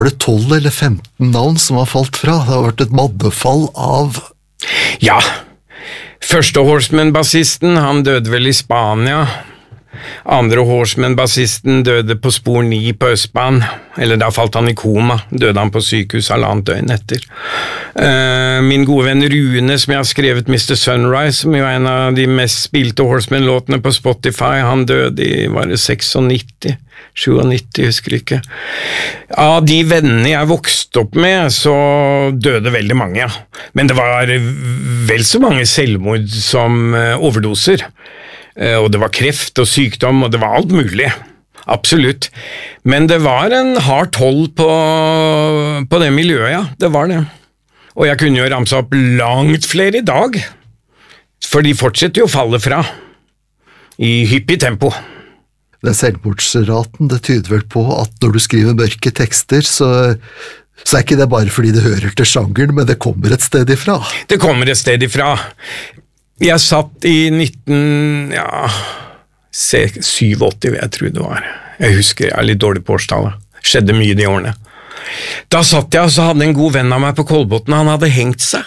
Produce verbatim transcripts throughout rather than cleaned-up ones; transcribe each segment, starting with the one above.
Var det tolv eller femten navn som har falt fra? Det har vært et maddefall av... Ja, første Horseman-bassisten, han døde vel i Spania. Andre Horseman-bassisten døde på spor ni på Østbanen, eller da falt han i koma, døde han på sykehus halvannet døgn etter. Uh, min gode venn Rune, som jeg har skrevet mister Sunrise, som jo er en av de mest spilte Horseman-låtene på Spotify, han døde i, var det nittiosekstiseks, nittisju, husker ikke. Av de vennene jeg vokste opp med, så døde veldig mange, ja. Men det var vel så mange selvmord som uh, overdoser. Og det var kreft og sykdom, og det var alt mulig. Absolutt. Men det var en hard toll på, på det miljøet, ja. Det var det. Og jeg kunne jo ramse opp langt flere i dag, for de fortsetter jo å falle fra, i hyppig tempo. Den selvmordsraten, det tyder vel på at når du skriver mørke tekster, så... Så er ikke det bare fordi det hører til sjangeren, men det kommer et sted ifra. Det kommer et sted ifra. Jeg satt i nitten, ja, syttisju, jeg tror det var. Jeg husker, jeg er litt dårlig på årstallet. Skjedde mye de årene. Da satt jeg og så hadde en god venn av meg på Kolbotn, han hadde hengt seg.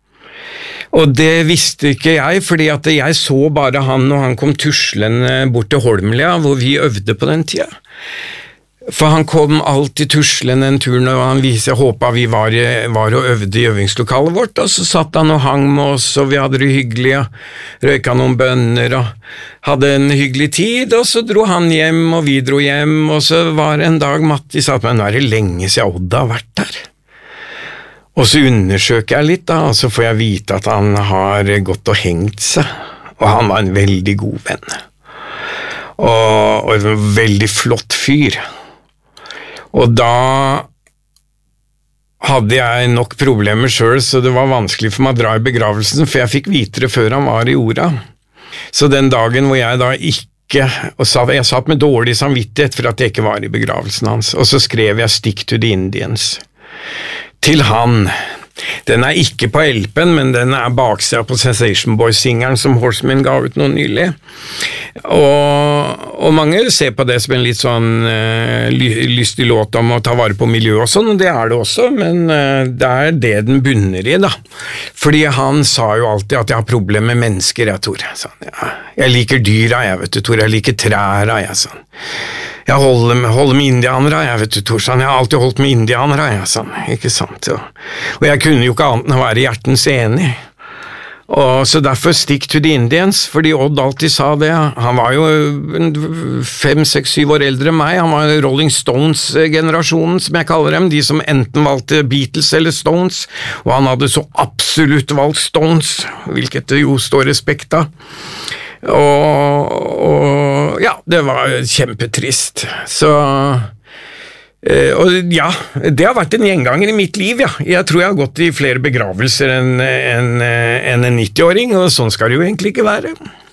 Og det visste ikke jeg, fordi at jeg så bare han når han kom tuslende bort til Holmlia, hvor vi øvde på den tida. For han kom alltid tuslende en tur når han viste, jeg håpet vi var, var og øvde i øvingslokalet vårt, og så satt han og hang med oss, og vi hadde det hyggelig, og røyka noen bønner, og hadde en hyggelig tid, og så dro han hjem, og vi dro hjem, og så var det en dag Matti sa at nå er det lenge siden Odd har vært der. Og så undersøker jeg litt da, og så får jeg vite at han har gått og hengt seg, og han var en veldig god venn, og, og en veldig flott fyr. Og da hadde jeg nok problemer selv, så det var vanskelig for meg å dra i begravelsen, for jeg fikk vite det før han var i jorda. Så den dagen hvor jeg da ikke, og jeg satt med dårlig samvittighet for at jeg ikke var i begravelsen hans, og så skrev jeg Stick to the Indians til han. Den er ikke på L P-en, men den er baksida på Sensation Boys-singeren som Horseman ga ut noe nylig. Og, og mange ser på det som en litt sånn uh, lystig låt om å ta vare på miljøet og sånn, og det er det også, men uh, det er det den bunner i, da. Fordi han sa jo alltid at jeg har problemer med mennesker, jeg, Tor. Sånn, ja. Jeg liker dyra, jeg, vet du, Tor. Jeg liker træra, jeg, sånn. Jeg holder med, holder med indianere, jeg, vet du, Tor. Sånn. Jeg har alltid holdt med indianere, jeg, sånn. Ikke sant? Ja. Og jeg kunne jo ikke annet enn å være hjertens enig. Og så derfor Stick to the Indians, fordi Odd alltid sa det. Han var jo fem, seks, syv år eldre enn meg. Han var Rolling Stones-generasjonen, som jeg kaller dem, de som enten valgte Beatles eller Stones, og han hadde så absolutt valgt Stones, hvilket det jo står respekt av. Og, og ja, det var kjempetrist. Så og ja, det har vært en gjenganger i mitt liv, ja. Jeg tror jeg har gått i flere begravelser enn en, en, en nitti-åring, og sånn skal det jo egentlig ikke være.